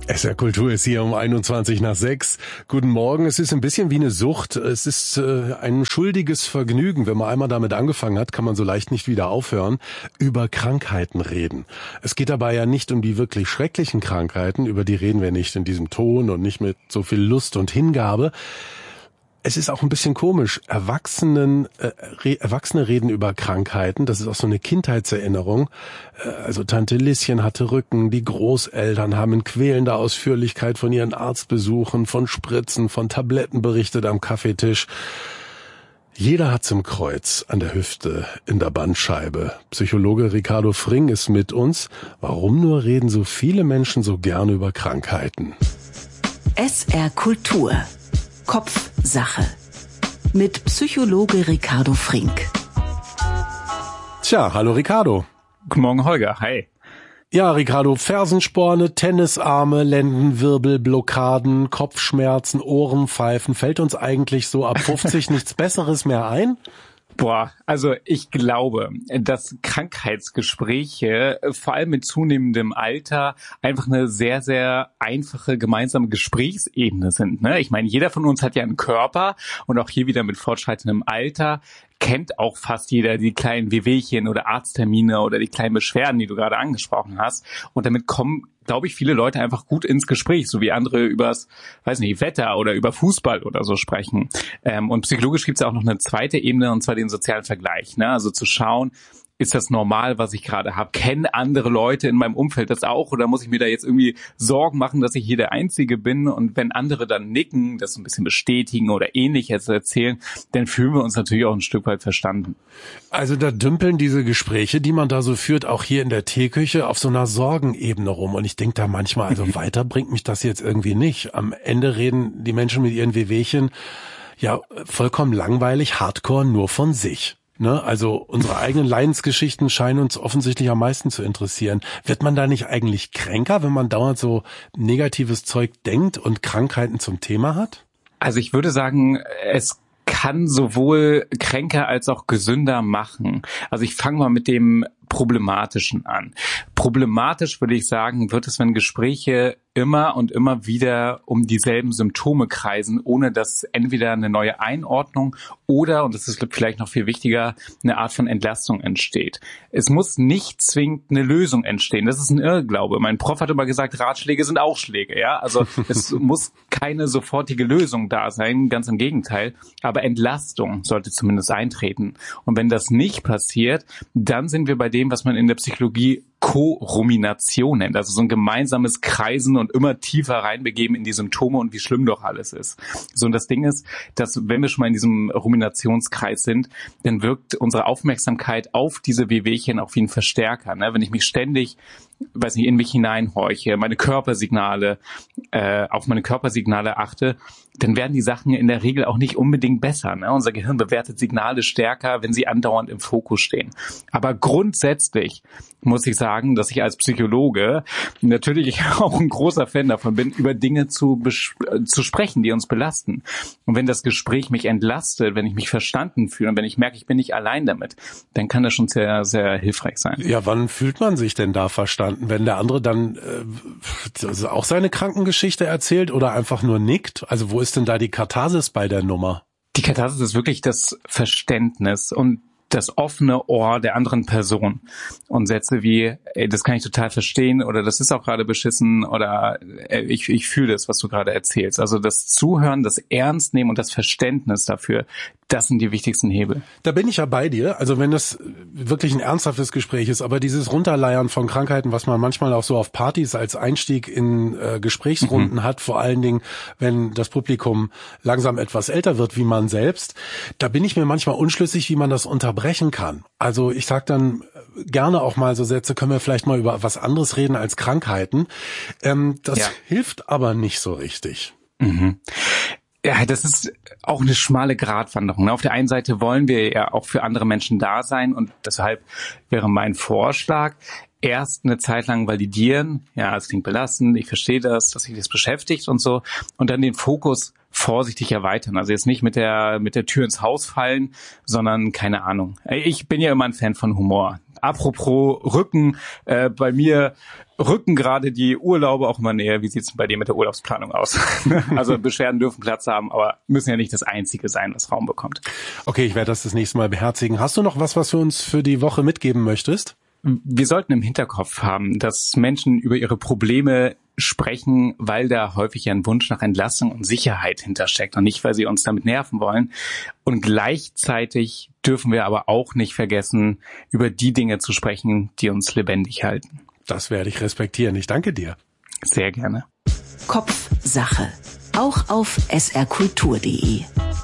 SR Kultur ist hier um 21:06. Guten Morgen. Es ist ein bisschen wie eine Sucht. Es ist ein schuldiges Vergnügen. Wenn man einmal damit angefangen hat, kann man so leicht nicht wieder aufhören. Über Krankheiten reden. Es geht dabei ja nicht um die wirklich schrecklichen Krankheiten. Über die reden wir nicht in diesem Ton und nicht mit so viel Lust und Hingabe. Es ist auch ein bisschen komisch. Erwachsene reden über Krankheiten. Das ist auch so eine Kindheitserinnerung. Also Tante Lieschen hatte Rücken. Die Großeltern haben in quälender Ausführlichkeit von ihren Arztbesuchen, von Spritzen, von Tabletten berichtet am Kaffeetisch. Jeder hat's im Kreuz, an der Hüfte, in der Bandscheibe. Psychologe Ricardo Fring ist mit uns. Warum nur reden so viele Menschen so gerne über Krankheiten? SR Kultur. Kopfsache. Mit Psychologe Ricardo Fring. Tja, hallo Ricardo. Guten Morgen, Holger. Hi. Ja, Ricardo, Fersensporne, Tennisarme, Lendenwirbel, Blockaden, Kopfschmerzen, Ohrenpfeifen. Fällt uns eigentlich so ab 50 nichts Besseres mehr ein? Boah, also ich glaube, dass Krankheitsgespräche vor allem mit zunehmendem Alter einfach eine sehr, sehr einfache gemeinsame Gesprächsebene sind. Ne? Ich meine, jeder von uns hat ja einen Körper und auch hier wieder mit fortschreitendem Alter kennt auch fast jeder die kleinen Wehwehchen oder Arzttermine oder die kleinen Beschwerden, die du gerade angesprochen hast. Und damit kommen, glaube ich, viele Leute einfach gut ins Gespräch, so wie andere übers, weiß nicht, Wetter oder über Fußball oder so sprechen. Und psychologisch gibt es auch noch eine zweite Ebene, und zwar den sozialen Vergleich. Ne? Also zu schauen, ist das normal, was ich gerade habe? Kennen andere Leute in meinem Umfeld das auch? Oder muss ich mir da jetzt irgendwie Sorgen machen, dass ich hier der Einzige bin? Und wenn andere dann nicken, das so ein bisschen bestätigen oder Ähnliches erzählen, dann fühlen wir uns natürlich auch ein Stück weit verstanden. Also da dümpeln diese Gespräche, die man da so führt, auch hier in der Teeküche, auf so einer Sorgenebene rum. Und ich denke da manchmal, also weiter bringt mich das jetzt irgendwie nicht. Am Ende reden die Menschen mit ihren Wehwehchen ja vollkommen langweilig, hardcore, nur von sich. Ne, also unsere eigenen Leidensgeschichten scheinen uns offensichtlich am meisten zu interessieren. Wird man da nicht eigentlich kränker, wenn man dauernd so negatives Zeug denkt und Krankheiten zum Thema hat? Also ich würde sagen, es kann sowohl kränker als auch gesünder machen. Also ich fange mal mit dem Problematischen an. Problematisch, würde ich sagen, wird es, wenn Gespräche immer und immer wieder um dieselben Symptome kreisen, ohne dass entweder eine neue Einordnung oder, und das ist vielleicht noch viel wichtiger, eine Art von Entlastung entsteht. Es muss nicht zwingend eine Lösung entstehen. Das ist ein Irrglaube. Mein Prof hat immer gesagt, Ratschläge sind auch Schläge. Ja, also es muss keine sofortige Lösung da sein, ganz im Gegenteil. Aber Entlastung sollte zumindest eintreten. Und wenn das nicht passiert, dann sind wir bei dem, was man in der Psychologie Co-Rumination nennt, also so ein gemeinsames Kreisen und immer tiefer reinbegeben in die Symptome und wie schlimm doch alles ist. So, und das Ding ist, dass wenn wir schon mal in diesem Ruminationskreis sind, dann wirkt unsere Aufmerksamkeit auf diese Wehwehchen auch wie ein Verstärker. Ne? Wenn ich mich ständig, weiß nicht, in mich hineinhorche, meine Körpersignale, auf meine Körpersignale achte, dann werden die Sachen in der Regel auch nicht unbedingt besser. Ne? Unser Gehirn bewertet Signale stärker, wenn sie andauernd im Fokus stehen. Aber grundsätzlich muss ich sagen, dass ich als Psychologe natürlich auch ein großer Fan davon bin, über Dinge zu sprechen, die uns belasten. Und wenn das Gespräch mich entlastet, wenn ich mich verstanden fühle und wenn ich merke, ich bin nicht allein damit, dann kann das schon sehr, sehr hilfreich sein. Ja, wann fühlt man sich denn da verstanden? Wenn der andere dann also auch seine Krankengeschichte erzählt oder einfach nur nickt? Also wo ist denn da die Katharsis bei der Nummer? Die Katharsis ist wirklich das Verständnis und das offene Ohr der anderen Person. Und Sätze wie, ey, das kann ich total verstehen oder das ist auch gerade beschissen oder ich fühle das, was du gerade erzählst. Also das Zuhören, das Ernstnehmen und das Verständnis dafür, das sind die wichtigsten Hebel. Da bin ich ja bei dir. Also wenn das wirklich ein ernsthaftes Gespräch ist, aber dieses Runterleiern von Krankheiten, was man manchmal auch so auf Partys als Einstieg in Gesprächsrunden hat, vor allen Dingen, wenn das Publikum langsam etwas älter wird wie man selbst, da bin ich mir manchmal unschlüssig, wie man das unterbrechen kann. Also ich sag dann gerne auch mal so Sätze, können wir vielleicht mal über was anderes reden als Krankheiten. Das hilft aber nicht so richtig. Mhm. Ja, das ist auch eine schmale Gratwanderung. Auf der einen Seite wollen wir ja auch für andere Menschen da sein und deshalb wäre mein Vorschlag, erst eine Zeit lang validieren, ja, es klingt belastend, ich verstehe das, dass sich das beschäftigt und so, und dann den Fokus vorsichtig erweitern. Also jetzt nicht mit der Tür ins Haus fallen, sondern keine Ahnung. Ich bin ja immer ein Fan von Humor. Apropos Rücken, bei mir rücken gerade die Urlaube auch immer näher. Wie sieht's bei dir mit der Urlaubsplanung aus? Also Beschwerden dürfen Platz haben, aber müssen ja nicht das Einzige sein, was Raum bekommt. Okay, ich werde das nächste Mal beherzigen. Hast du noch was du uns für die Woche mitgeben möchtest? Wir sollten im Hinterkopf haben, dass Menschen über ihre Probleme sprechen, weil da häufig ein Wunsch nach Entlastung und Sicherheit hintersteckt und nicht, weil sie uns damit nerven wollen. Und gleichzeitig dürfen wir aber auch nicht vergessen, über die Dinge zu sprechen, die uns lebendig halten. Das werde ich respektieren. Ich danke dir. Sehr gerne. Kopfsache. Auch auf srkultur.de.